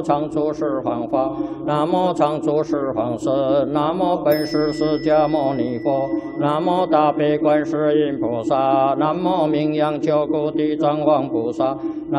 常住十方法，南无常住十方神，南无本师释迦牟尼佛，南无大悲观世音菩萨，南无名扬救苦地藏王菩萨。